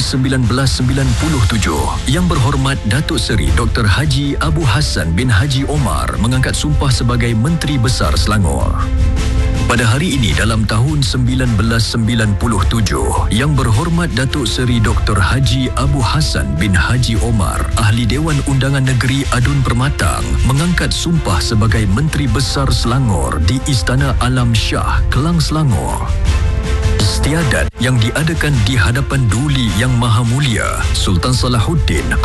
1997, Yang Berhormat Datuk Seri Dr. Haji Abu Hassan bin Haji Omar mengangkat sumpah sebagai Menteri Besar Selangor. Pada hari ini dalam tahun 1997, Yang Berhormat Datuk Seri Dr. Haji Abu Hassan bin Haji Omar, Ahli Dewan Undangan Negeri Adun Permatang, mengangkat sumpah sebagai Menteri Besar Selangor di Istana Alam Shah, Kelang, Selangor. Istiadat yang diadakan di hadapan Duli Yang Maha Mulia Sultan Salahuddin